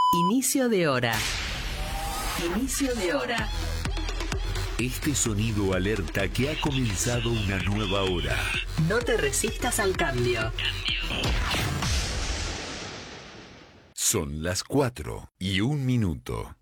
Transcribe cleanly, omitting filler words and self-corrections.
Inicio de hora. Inicio de hora. Este sonido alerta que ha comenzado una nueva hora. No te resistas al cambio. Son las 4:01.